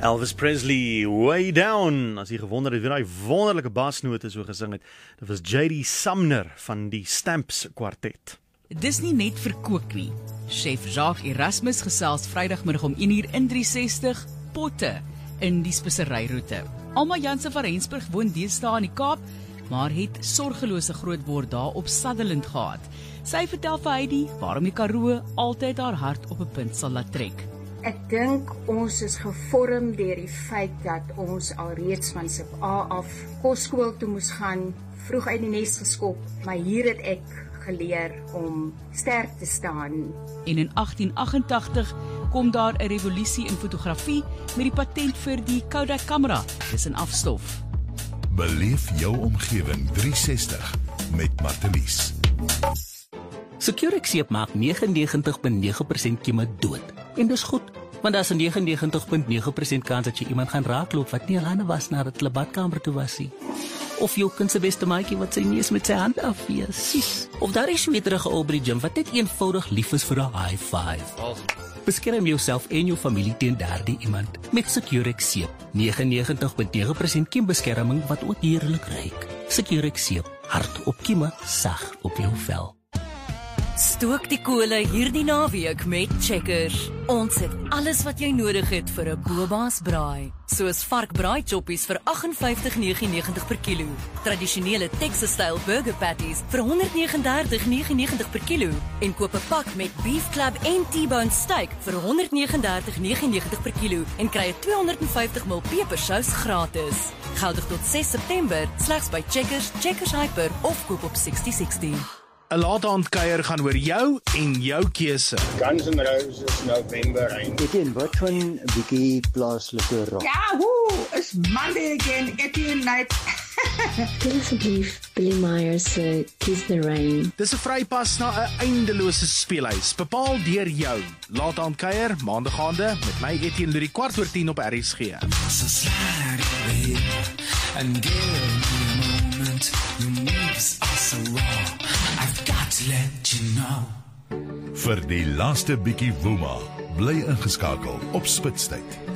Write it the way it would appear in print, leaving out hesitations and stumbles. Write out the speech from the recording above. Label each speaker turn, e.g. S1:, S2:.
S1: Elvis Presley, Way Down. As jy gewonder het wie daai wonderlike basnote so gesing het, dit was J.D. Sumner van die Stamps kwartet.
S2: Dis nie net vir kook nie. Chef Jacques Erasmus gesels Vrydagmiddag om 1:00 in 360 potte in die speseryroete. Alma Jansen van Rensburg woon deesdae in die Kaap, maar het sorgelose grootword daar op Sutherland gehad. Sy vertel vir Heidi waarom die Karoo altyd haar hart op 'n punt sal laat trek.
S3: Ek dink ons is gevorm deur die feit dat ons alreeds van sub A af kosskool toe moes gaan, vroeg uit die nes geskop, maar hier het ek geleer om sterk te staan.
S2: En in 1888 kom daar 'n revolusie in fotografie met die patent vir die Kodak kamera. Dis 'n afstof.
S4: Beleef jou omgewing 360 met Martelies.
S5: Securix seep maak 99.9% kieme dood. En dis goed, want daar's 'n 99.9% kans dat jy iemand gaan raakloop wat nie al hande was nadat hulle badkamer toe was nie. Of jou kind se beste maatjie wat sy neus met sy hand afwees. Of daar is sweterige ou by die gym wat net eenvoudig lief is vir 'n high five. Beskerm jouself en jou familie teen daardie iemand met Securix seep. 99.9% kiembeskerming wat ook heerlik ruik. Securix seep, hard op kieme, sag op jou vel.
S6: Stook die kole hierdie naweek met Checkers. Ons het alles wat jy nodig het vir 'n Boba's braai. Soos varkbraai choppies vir R58,99 per kilo. Tradisionele Texas-styl burger patties vir R139,99 per kilo. En koop 'n pak met Beef Club en T-bone steak vir R139,99 per kilo. En kry 'n 250 ml pepersous gratis. Geldig tot 6 September, slegs by Checkers, Checkers Hyper of koop op 6060.
S7: 'n laataandkuier gaan oor jou en jou keuse.
S8: Guns N' Roses, November Rain.
S9: Etienne, wat van 'n bietjie plaaslike rock?
S10: Ja, it's Monday again, Etienne night.
S11: Asseblief Billy Myers se Kiss the Rain.
S7: Dis 'n vrypas na 'n eindelose speelhuis. Bepaal deur jou. Laataandkuier, maandegaande met my Etienne Lurie 10:15 op RSG.
S12: So slide away and give me a moment. Your moves are so raw. I've got to let you know.
S4: Vir die laaste bietjie woema, bly ingeskakel op Spitstyd.